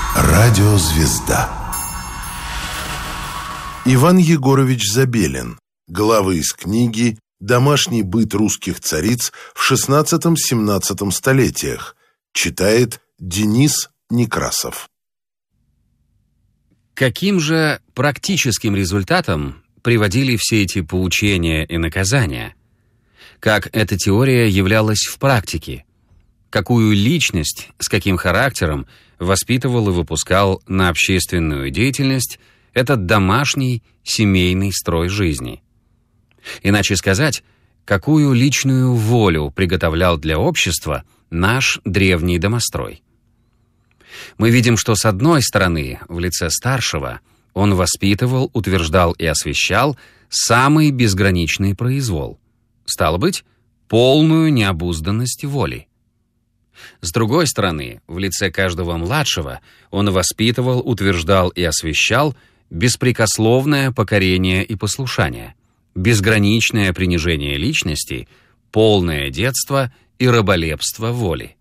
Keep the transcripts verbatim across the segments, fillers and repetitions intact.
Радиозвезда. Иван Егорович Забелин. Главы из книги «Домашний быт русских цариц в шестнадцатом-семнадцатом столетиях». Читает Денис Некрасов. Каким же практическим результатом приводили все эти поучения и наказания? Как эта теория являлась в практике? Какую личность, с каким характером воспитывал и выпускал на общественную деятельность этот домашний семейный строй жизни? Иначе сказать, какую личную волю приготовлял для общества наш древний домострой? Мы видим, что с одной стороны, в лице старшего, он воспитывал, утверждал и освящал самый безграничный произвол, стало быть, полную необузданность воли. С другой стороны, в лице каждого младшего он воспитывал, утверждал и освящал беспрекословное покорение и послушание, безграничное принижение личности, полное детство и раболепство воли.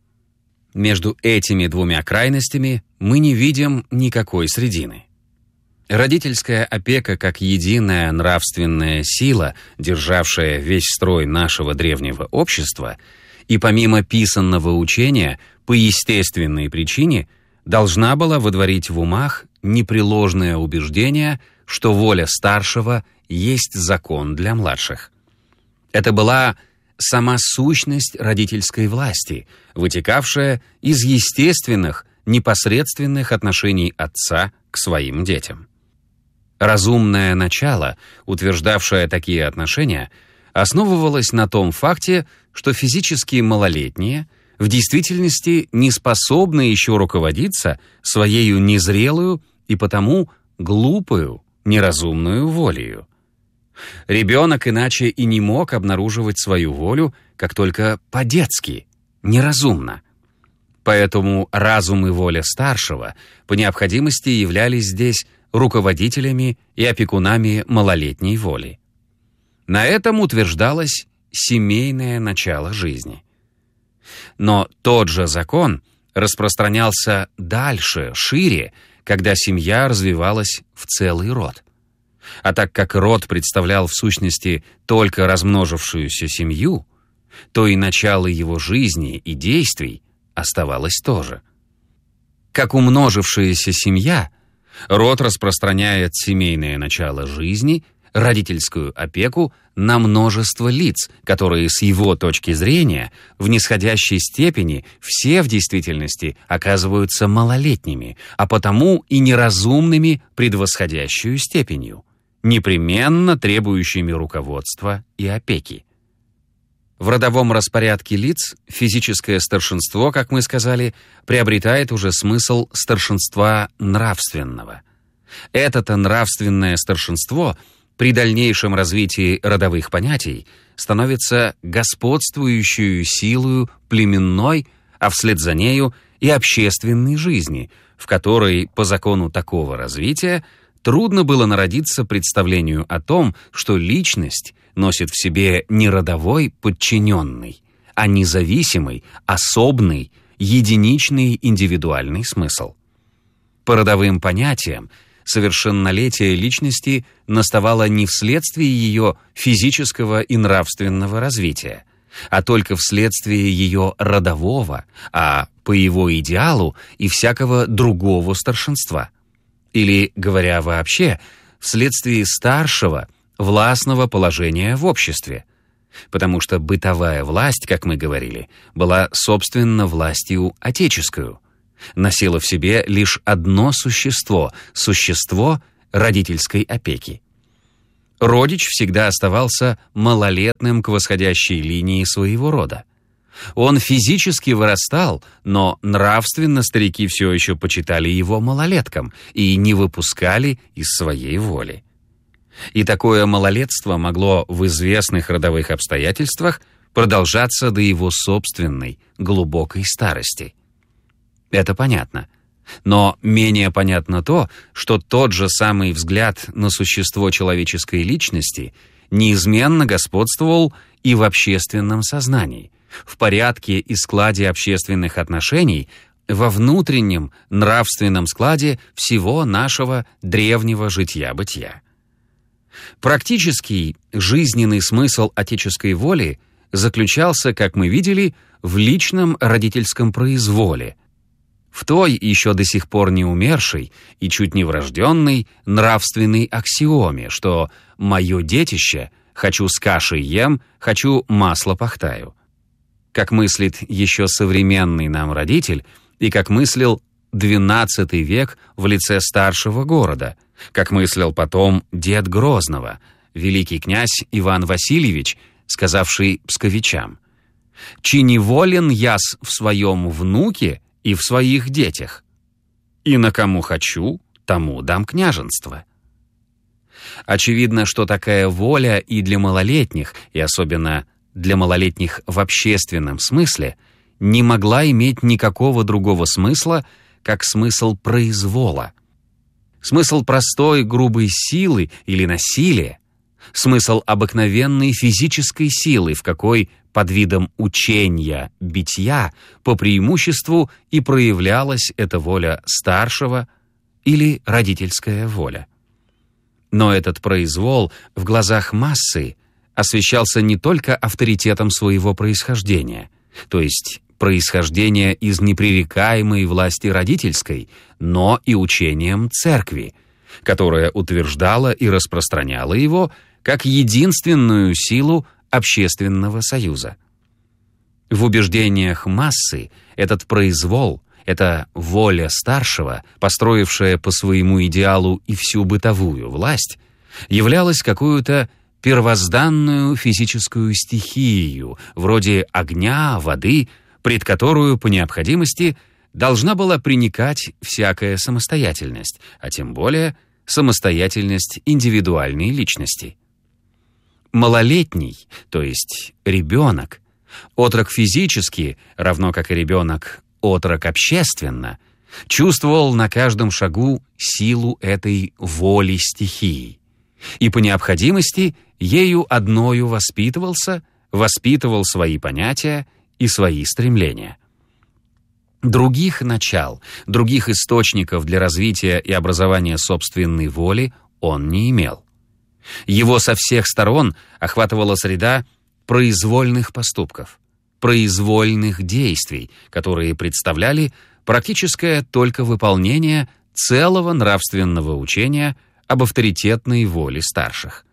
Между этими двумя крайностями мы не видим никакой средины. Родительская опека как единая нравственная сила, державшая весь строй нашего древнего общества, и помимо писанного учения, по естественной причине, должна была водворить в умах непреложное убеждение, что воля старшего есть закон для младших. Это была сама сущность родительской власти, вытекавшая из естественных, непосредственных отношений отца к своим детям. Разумное начало, утверждавшее такие отношения, основывалось на том факте, что физически малолетние в действительности не способны еще руководиться своею незрелую и потому глупую, неразумную волею. Ребенок иначе и не мог обнаруживать свою волю, как только по-детски, неразумно. Поэтому разум и воля старшего по необходимости являлись здесь руководителями и опекунами малолетней воли. На этом утверждалось семейное начало жизни. Но тот же закон распространялся дальше, шире, когда семья развивалась в целый род. А так как род представлял в сущности только размножившуюся семью, то и начало его жизни и действий оставалось тоже. Как умножившаяся семья, род распространяет семейное начало жизни, родительскую опеку на множество лиц, которые с его точки зрения в нисходящей степени все в действительности оказываются малолетними, а потому и неразумными предвосходящую степенью, непременно требующими руководства и опеки. В родовом распорядке лиц физическое старшинство, как мы сказали, приобретает уже смысл старшинства нравственного. Это-то нравственное старшинство при дальнейшем развитии родовых понятий становится господствующую силою племенной, а вслед за нею и общественной жизни, в которой, по закону такого развития, трудно было народиться представлению о том, что личность носит в себе не родовой подчиненный, а независимый, особный, единичный индивидуальный смысл. По родовым понятиям, совершеннолетие личности наставало не вследствие ее физического и нравственного развития, а только вследствие ее родового, а по его идеалу и всякого другого старшинства. Или, говоря вообще, вследствие старшего, властного положения в обществе, потому что бытовая власть, как мы говорили, была собственно властью отеческую, носила в себе лишь одно существо — существо родительской опеки. Родич всегда оставался малолетным к восходящей линии своего рода. Он физически вырастал, но нравственно старики все еще почитали его малолетком и не выпускали из своей воли. И такое малолетство могло в известных родовых обстоятельствах продолжаться до его собственной глубокой старости. Это понятно. Но менее понятно то, что тот же самый взгляд на существо человеческой личности неизменно господствовал и в общественном сознании, в порядке и складе общественных отношений во внутреннем нравственном складе всего нашего древнего житья-бытия. Практический жизненный смысл отеческой воли заключался, как мы видели, в личном родительском произволе, в той еще до сих пор не умершей и чуть не врожденной нравственной аксиоме, что «моё детище, хочу с кашей ем, хочу масло пахтаю», как мыслит еще современный нам родитель и как мыслил двенадцатый век в лице старшего города, как мыслил потом дед Грозного, великий князь Иван Васильевич, сказавший псковичам: «Чи не волен яс в своем внуке и в своих детях, и на кому хочу, тому дам княженство». Очевидно, что такая воля и для малолетних, и особенно для малолетних в общественном смысле, не могла иметь никакого другого смысла, как смысл произвола. Смысл простой грубой силы или насилия, смысл обыкновенной физической силы, в какой под видом учения, битья, по преимуществу и проявлялась эта воля старшего или родительская воля. Но этот произвол в глазах массы освещался не только авторитетом своего происхождения, то есть происхождения из непререкаемой власти родительской, но и учением церкви, которая утверждала и распространяла его как единственную силу общественного союза. В убеждениях массы этот произвол, эта воля старшего, построившая по своему идеалу и всю бытовую власть, являлась какую-то первозданную физическую стихию, вроде огня, воды, пред которую по необходимости должна была приникать всякая самостоятельность, а тем более самостоятельность индивидуальной личности. Малолетний, то есть ребенок, отрок физически, равно как и ребенок, отрок общественно, чувствовал на каждом шагу силу этой воли стихии и по необходимости ею одною воспитывался, воспитывал свои понятия и свои стремления. Других начал, других источников для развития и образования собственной воли он не имел. Его со всех сторон охватывала среда произвольных поступков, произвольных действий, которые представляли практическое только выполнение целого нравственного учения об авторитетной воле старших.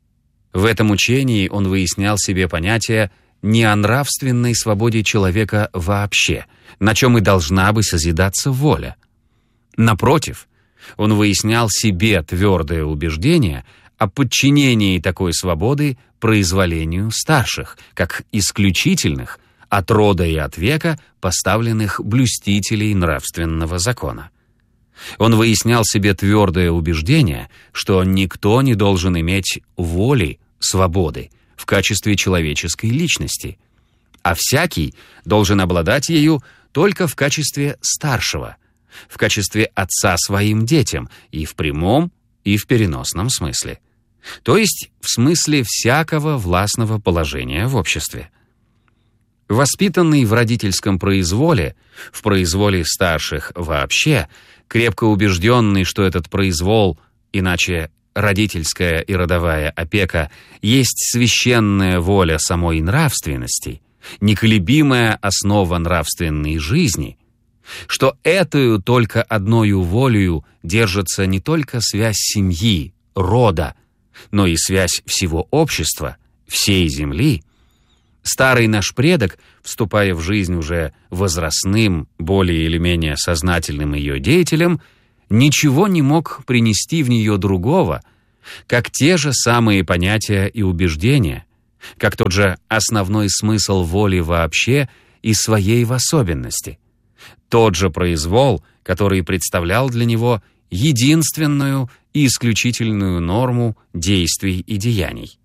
В этом учении он выяснял себе понятие не о нравственной свободе человека вообще, на чем и должна бы созидаться воля. Напротив, он выяснял себе твердое убеждение о подчинении такой свободы произволению старших, как исключительных, от рода и от века поставленных блюстителей нравственного закона. Он выяснял себе твердое убеждение, что никто не должен иметь воли, свободы в качестве человеческой личности, а всякий должен обладать ею только в качестве старшего, в качестве отца своим детям и в прямом, и в переносном смысле, то есть в смысле всякого властного положения в обществе. Воспитанный в родительском произволе, в произволе старших вообще, крепко убежденный, что этот произвол, иначе родительская и родовая опека, есть священная воля самой нравственности, неколебимая основа нравственной жизни, что этою только одною волею держится не только связь семьи, рода, но и связь всего общества, всей земли, старый наш предок, вступая в жизнь уже возрастным, более или менее сознательным ее деятелем, ничего не мог принести в нее другого, как те же самые понятия и убеждения, как тот же основной смысл воли вообще и своей в особенности, тот же произвол, который представлял для него единственную и исключительную норму действий и деяний.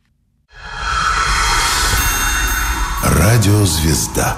Радиозвезда.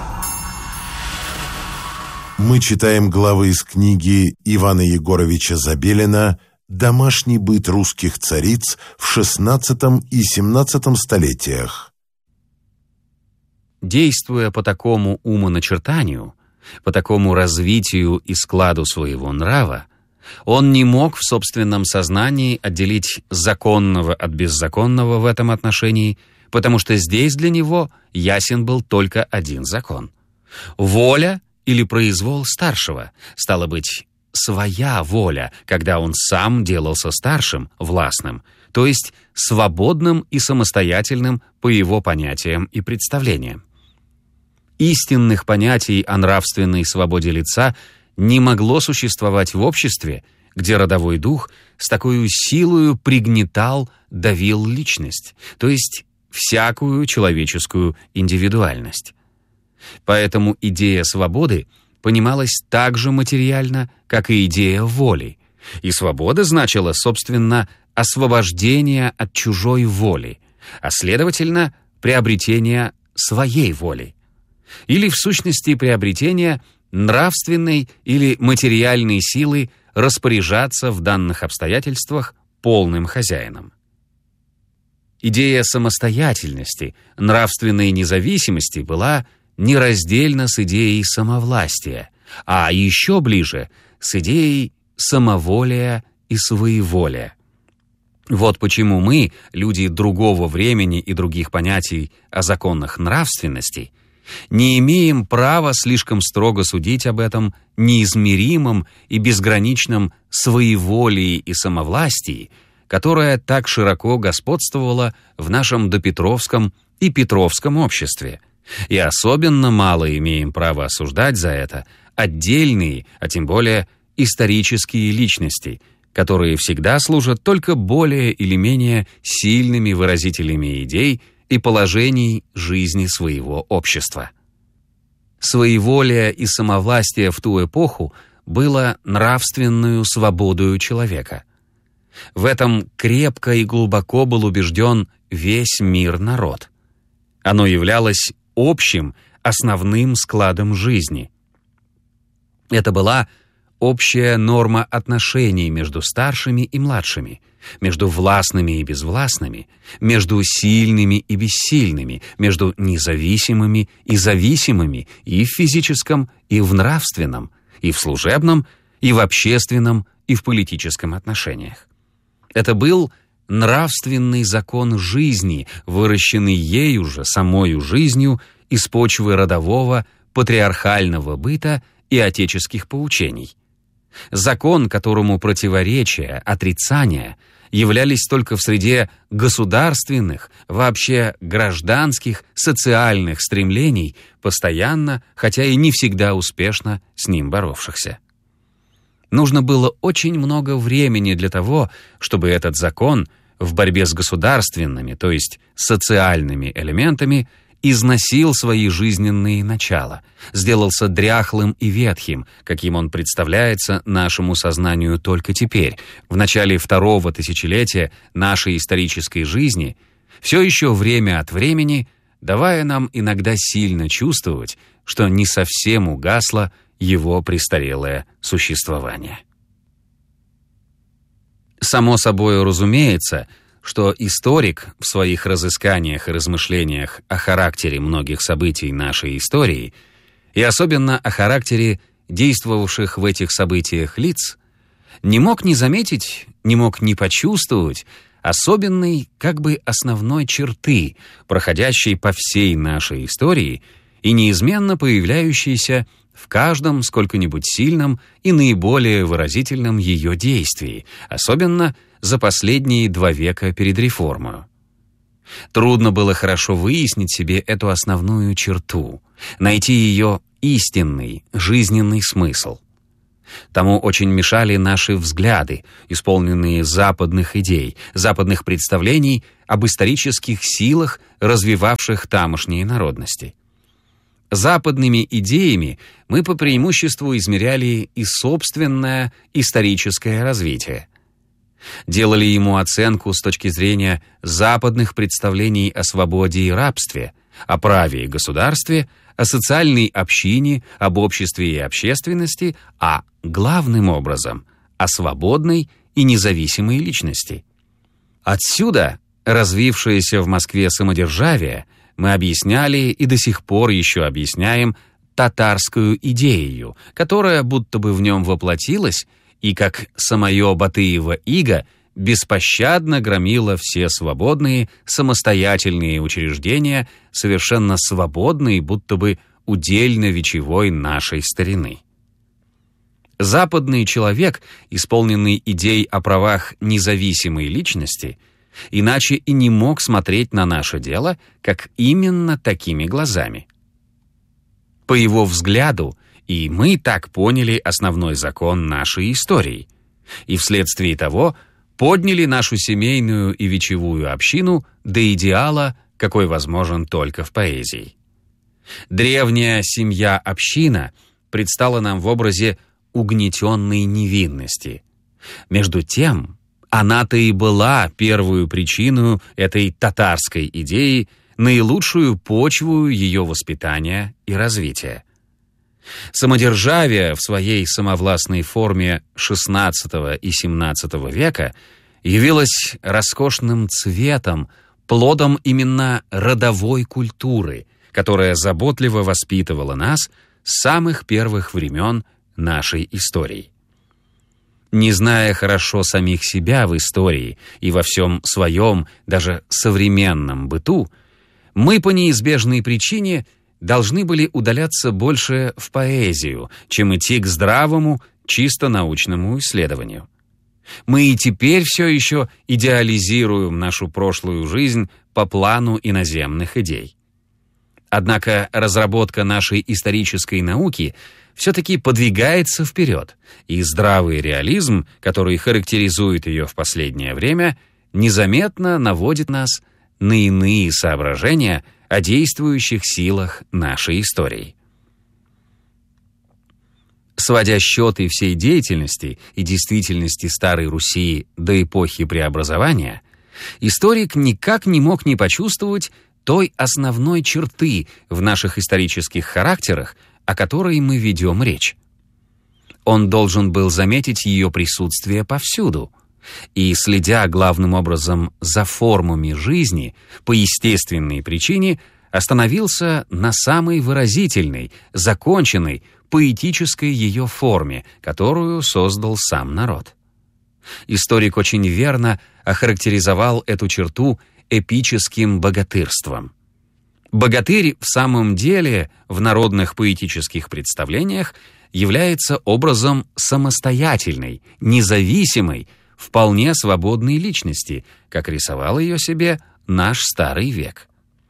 Мы читаем главы из книги Ивана Егоровича Забелина «Домашний быт русских цариц в шестнадцатом и семнадцатом столетиях». Действуя по такому умоначертанию, по такому развитию и складу своего нрава, он не мог в собственном сознании отделить законного от беззаконного в этом отношении, потому что здесь для него ясен был только один закон. Воля или произвол старшего, стало быть, своя воля, когда он сам делался старшим, властным, то есть свободным и самостоятельным по его понятиям и представлениям. Истинных понятий о нравственной свободе лица не могло существовать в обществе, где родовой дух с такой силою пригнетал, давил личность, то есть всякую человеческую индивидуальность. Поэтому идея свободы понималась так же материально, как и идея воли, и свобода значила, собственно, освобождение от чужой воли, а следовательно, приобретение своей воли, или в сущности приобретение нравственной или материальной силы распоряжаться в данных обстоятельствах полным хозяином. Идея самостоятельности, нравственной независимости была нераздельна с идеей самовластия, а еще ближе с идеей самоволия и своеволия. Вот почему мы, люди другого времени и других понятий о законах нравственности, не имеем права слишком строго судить об этом неизмеримом и безграничном своеволии и самовластии, которое так широко господствовало в нашем допетровском и петровском обществе, и особенно мало имеем права осуждать за это отдельные, а тем более исторические личности, которые всегда служат только более или менее сильными выразителями идей и положений жизни своего общества. Своеволие и самовластие в ту эпоху было нравственную свободою человека. В этом крепко и глубоко был убежден весь мир народ. Оно являлось общим, основным складом жизни. Это была общая норма отношений между старшими и младшими, между властными и безвластными, между сильными и бессильными, между независимыми и зависимыми и в физическом, и в нравственном, и в служебном, и в общественном, и в политическом отношениях. Это был нравственный закон жизни, выращенный ею же, самою жизнью, из почвы родового, патриархального быта и отеческих поучений. Закон, которому противоречия, отрицания являлись только в среде государственных, вообще гражданских, социальных стремлений, постоянно, хотя и не всегда успешно с ним боровшихся. Нужно было очень много времени для того, чтобы этот закон в борьбе с государственными, то есть социальными элементами, износил свои жизненные начала, сделался дряхлым и ветхим, каким он представляется нашему сознанию только теперь, в начале второго тысячелетия нашей исторической жизни, все еще время от времени, давая нам иногда сильно чувствовать, что не совсем угасло его престарелое существование. Само собой разумеется, что историк в своих разысканиях и размышлениях о характере многих событий нашей истории и особенно о характере действовавших в этих событиях лиц не мог не заметить, не мог не почувствовать особенной, как бы основной черты, проходящей по всей нашей истории и неизменно появляющейся в каждом сколько-нибудь сильном и наиболее выразительном ее действии, особенно за последние два века перед реформой. Трудно было хорошо выяснить себе эту основную черту, найти ее истинный, жизненный смысл. Тому очень мешали наши взгляды, исполненные западных идей, западных представлений об исторических силах, развивавших тамошние народности. Западными идеями мы по преимуществу измеряли и собственное историческое развитие. Делали ему оценку с точки зрения западных представлений о свободе и рабстве, о праве и государстве, о социальной общине, об обществе и общественности, а главным образом о свободной и независимой личности. Отсюда развившееся в Москве самодержавие мы объясняли и до сих пор еще объясняем татарскую идею, которая будто бы в нем воплотилась и, как самое Батыева иго, беспощадно громила все свободные, самостоятельные учреждения, совершенно свободные, будто бы удельно-вечевой нашей старины. Западный человек, исполненный идей о правах независимой личности, иначе и не мог смотреть на наше дело, как именно такими глазами. По его взгляду, и мы так поняли основной закон нашей истории, и вследствие того подняли нашу семейную и вечевую общину до идеала, какой возможен только в поэзии. Древняя семья-община предстала нам в образе угнетенной невинности. Между тем, она-то и была первую причиной этой татарской идеи, наилучшую почву ее воспитания и развития. Самодержавие в своей самовластной форме шестнадцатого и семнадцатого века явилось роскошным цветом, плодом именно родовой культуры, которая заботливо воспитывала нас с самых первых времен нашей истории. Не зная хорошо самих себя в истории и во всем своем, даже современном быту, мы по неизбежной причине должны были удаляться больше в поэзию, чем идти к здравому, чисто научному исследованию. Мы и теперь все еще идеализируем нашу прошлую жизнь по плану иноземных идей. Однако разработка нашей исторической науки все-таки подвигается вперед, и здравый реализм, который характеризует ее в последнее время, незаметно наводит нас на иные соображения о действующих силах нашей истории. Сводя счеты всей деятельности и действительности Старой Руси до эпохи преобразования, историк никак не мог не почувствовать той основной черты в наших исторических характерах, о которой мы ведем речь. Он должен был заметить ее присутствие повсюду, и, следя главным образом за формами жизни, по естественной причине остановился на самой выразительной, законченной, поэтической ее форме, которую создал сам народ. Историк очень верно охарактеризовал эту черту эпическим богатырством. Богатырь в самом деле в народных поэтических представлениях является образом самостоятельной, независимой, вполне свободной личности, как рисовал ее себе наш старый век.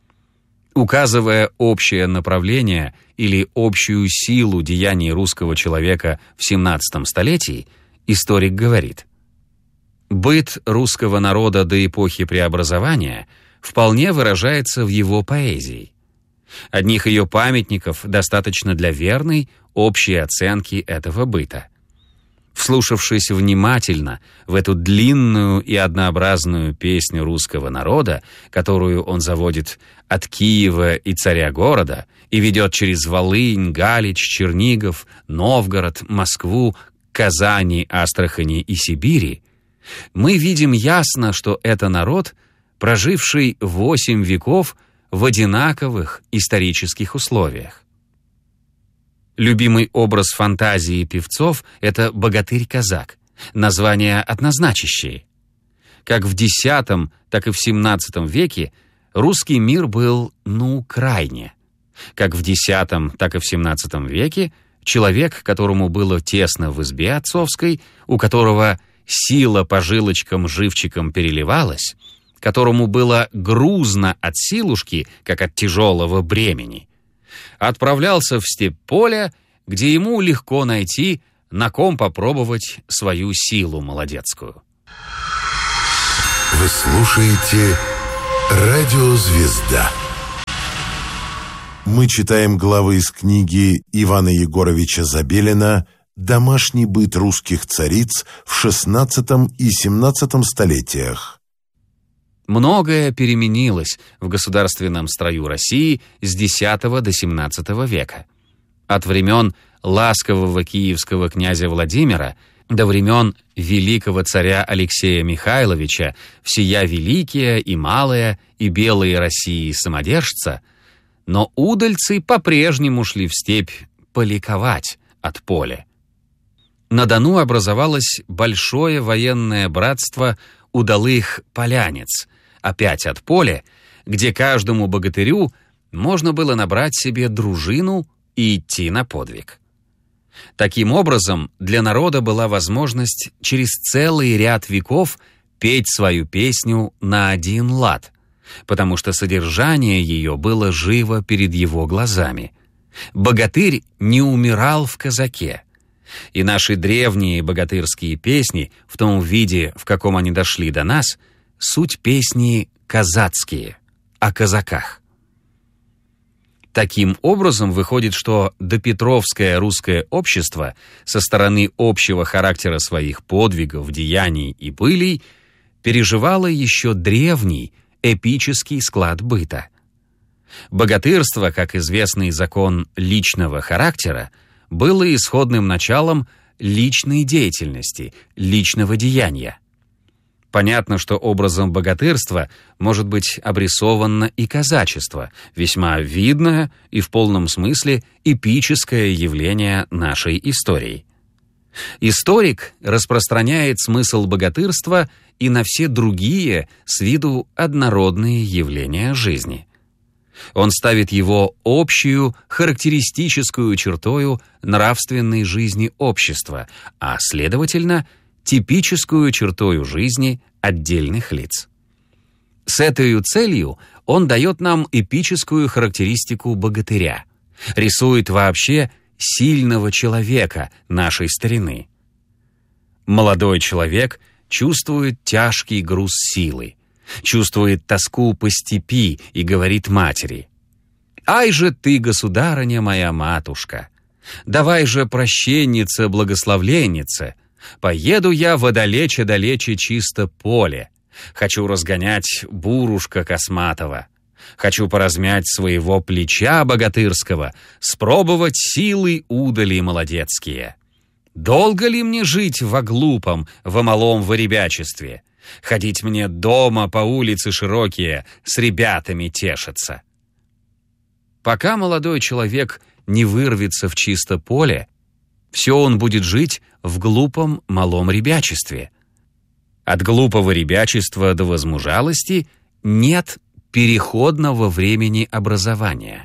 Указывая общее направление или общую силу деяний русского человека в семнадцатом столетии, историк говорит: быт русского народа до эпохи преобразования вполне выражается в его поэзии. Одних ее памятников достаточно для верной общей оценки этого быта. Вслушавшись внимательно в эту длинную и однообразную песню русского народа, которую он заводит от Киева и царя-города и ведет через Волынь, Галич, Чернигов, Новгород, Москву, Казани, Астрахани и Сибири, мы видим ясно, что это народ, проживший восемь веков в одинаковых исторических условиях. Любимый образ фантазии певцов — это богатырь-казак, название однозначащее. Как в десятом, так и в семнадцатом веке русский мир был, ну, крайне. Как в десятом, так и в семнадцатом веке человек, которому было тесно в избе отцовской, у которого сила по жилочкам живчиком переливалась, которому было грузно от силушки, как от тяжелого бремени, отправлялся в степь поля, где ему легко найти, на ком попробовать свою силу молодецкую. Вы слушаете «Радио Звезда». Мы читаем главы из книги Ивана Егоровича Забелина «Домашний быт русских цариц в шестнадцатом и семнадцатом столетиях». Многое переменилось в государственном строю России с десятого до семнадцатого века. От времен ласкового киевского князя Владимира до времен великого царя Алексея Михайловича всея великие и малые и белые России самодержца но удальцы по-прежнему шли в степь поликовать от поля. На Дону образовалось большое военное братство удалых полянец, опять от поля, где каждому богатырю можно было набрать себе дружину и идти на подвиг. Таким образом, для народа была возможность через целый ряд веков петь свою песню на один лад, потому что содержание ее было живо перед его глазами. Богатырь не умирал в казаке, и наши древние богатырские песни, в том виде, в каком они дошли до нас, суть песни казацкие, о казаках. Таким образом, выходит, что допетровское русское общество со стороны общего характера своих подвигов, деяний и былий переживало еще древний эпический склад быта. Богатырство, как известный закон личного характера, было исходным началом личной деятельности, личного деяния. Понятно, что образом богатырства может быть обрисовано и казачество, весьма видное и в полном смысле эпическое явление нашей истории. Историк распространяет смысл богатырства и на все другие с виду однородные явления жизни. Он ставит его общую характеристическую чертою нравственной жизни общества, а, следовательно, типическую чертою жизни отдельных лиц. С этой целью он дает нам эпическую характеристику богатыря, рисует вообще сильного человека нашей старины. Молодой человек чувствует тяжкий груз силы, чувствует тоску по степи и говорит матери: «Ай же ты, государыня моя матушка! Давай же, прощенница, благословленница! Поеду я водалече-далече чисто поле. Хочу разгонять бурушка косматого. Хочу поразмять своего плеча богатырского, спробовать силы удали молодецкие. Долго ли мне жить во глупом, во малом воребячестве? Ходить мне дома по улице широкие, с ребятами тешиться». Пока молодой человек не вырвется в чисто поле, все он будет жить в глупом малом ребячестве. От глупого ребячества до возмужалости нет переходного времени образования.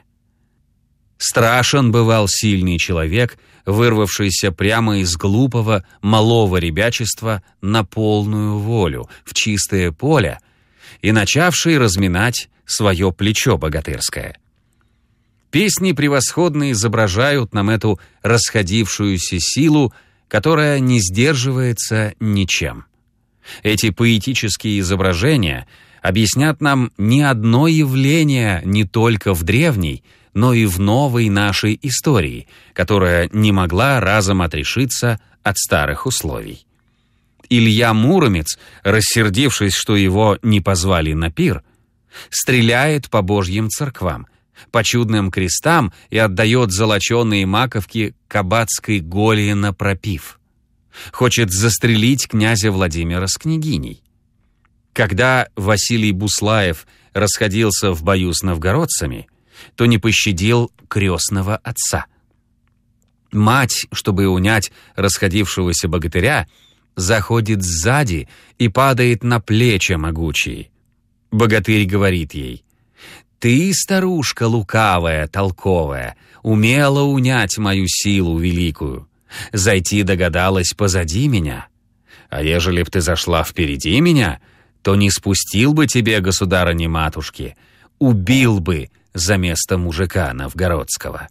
Страшен бывал сильный человек, вырвавшийся прямо из глупого малого ребячества на полную волю, в чистое поле, и начавший разминать свое плечо богатырское. Песни превосходно изображают нам эту расходившуюся силу, которая не сдерживается ничем. Эти поэтические изображения объяснят нам не одно явление не только в древней, но и в новой нашей истории, которая не могла разом отрешиться от старых условий. Илья Муромец, рассердившись, что его не позвали на пир, стреляет по божьим церквам, по чудным крестам и отдает золоченые маковки кабацкой голии на пропив. Хочет застрелить князя Владимира с княгиней. Когда Василий Буслаев расходился в бою с новгородцами, то не пощадил крестного отца. Мать, чтобы унять расходившегося богатыря, заходит сзади и падает на плечи могучие. Богатырь говорит ей: «Ты, старушка лукавая, толковая, умела унять мою силу великую. Зайти догадалась позади меня. А ежели б ты зашла впереди меня, то не спустил бы тебе, государыни-матушки, убил бы за место мужика новгородского».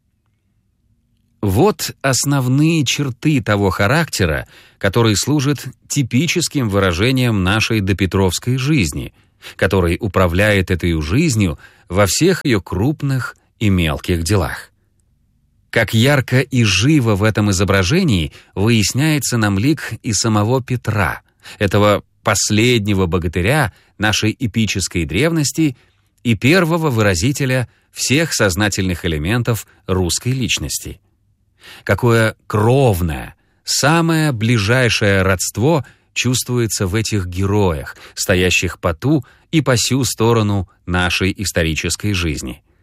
Вот основные черты того характера, который служит типическим выражением нашей допетровской жизни, который управляет этой жизнью во всех ее крупных и мелких делах. Как ярко и живо в этом изображении выясняется нам лик и самого Петра, этого последнего богатыря нашей эпической древности и первого выразителя всех сознательных элементов русской личности. Какое кровное, самое ближайшее родство чувствуется в этих героях, стоящих по ту и по сю сторону нашей исторической жизни.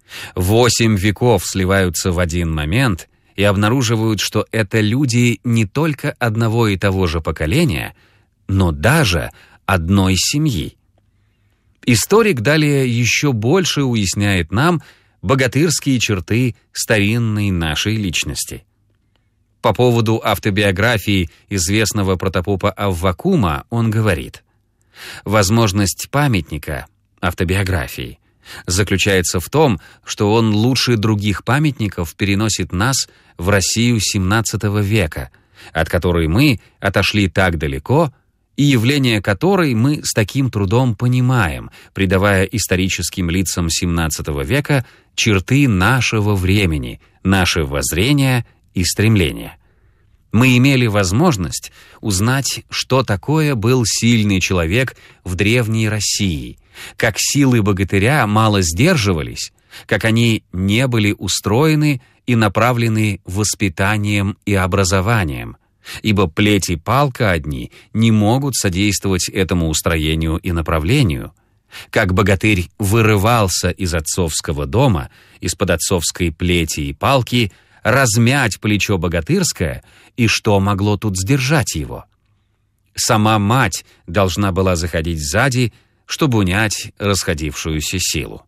Восемь веков сливаются в один момент и обнаруживают, что это люди не только одного и того же поколения, но даже одной семьи. Историк далее еще больше уясняет нам богатырские черты старинной нашей личности. По поводу автобиографии известного протопопа Аввакума он говорит: «Возможность памятника, автобиографии, заключается в том, что он лучше других памятников переносит нас в Россию семнадцатого века, от которой мы отошли так далеко, и явление которой мы с таким трудом понимаем, придавая историческим лицам семнадцатого века черты нашего времени, наши воззрения и стремления. Мы имели возможность узнать, что такое был сильный человек в древней России, как силы богатыря мало сдерживались, как они не были устроены и направлены воспитанием и образованием, ибо плеть и палка одни не могут содействовать этому устроению и направлению, как богатырь вырывался из отцовского дома, из-под отцовской плети и палки, размять плечо богатырское, и что могло тут сдержать его. Сама мать должна была заходить сзади, чтобы унять расходившуюся силу».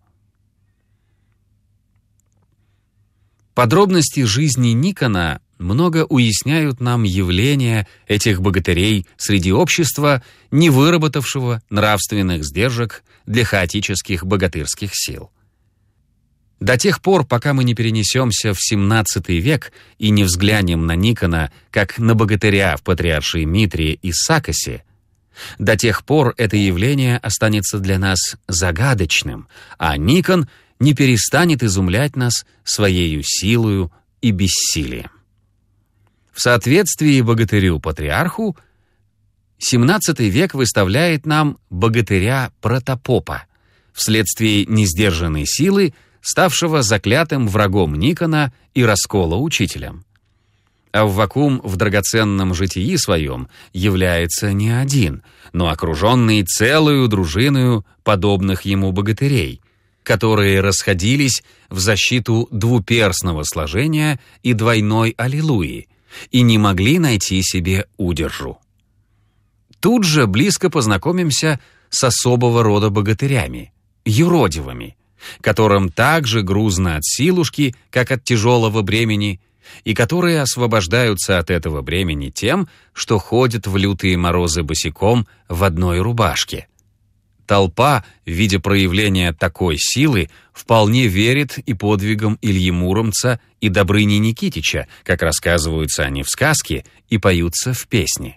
Подробности жизни Никона много уясняют нам явления этих богатырей среди общества, не выработавшего нравственных сдержек для хаотических богатырских сил. До тех пор, пока мы не перенесемся в семнадцатый век и не взглянем на Никона как на богатыря в патриаршии Митрии и Сакосе, до тех пор это явление останется для нас загадочным, а Никон не перестанет изумлять нас своею силою и бессилием. В соответствии богатырю-патриарху семнадцатый век выставляет нам богатыря-протопопа, вследствие несдержанной силы, ставшего заклятым врагом Никона и раскола учителем. Аввакум в драгоценном житии своем является не один, но окруженный целую дружиною подобных ему богатырей, которые расходились в защиту двуперстного сложения и двойной аллилуйи и не могли найти себе удержу. Тут же близко познакомимся с особого рода богатырями, юродивыми, которым так же грузно от силушки, как от тяжелого бремени, и которые освобождаются от этого бремени тем, что ходят в лютые морозы босиком в одной рубашке. Толпа, видя проявление такой силы, вполне верит и подвигам Ильи Муромца и Добрыни Никитича, как рассказываются они в сказке и поются в песне.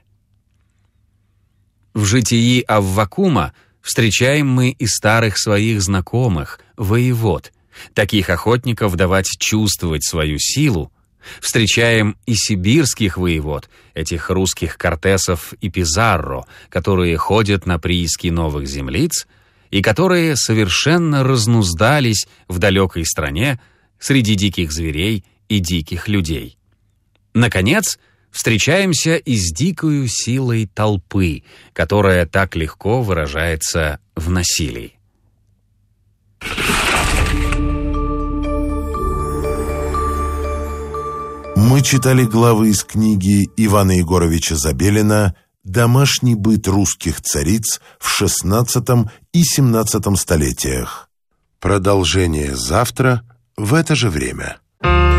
В житии Аввакума встречаем мы и старых своих знакомых, воевод, таких охотников давать чувствовать свою силу, встречаем и сибирских воевод, этих русских Кортесов и Пизарро, которые ходят на прииски новых землиц и которые совершенно разнуздались в далекой стране среди диких зверей и диких людей. Наконец, встречаемся и с дикою силой толпы, которая так легко выражается в насилии. Мы читали главы из книги Ивана Егоровича Забелина «Домашний быт русских цариц в шестнадцатом и семнадцатом столетиях». Продолжение завтра в это же время.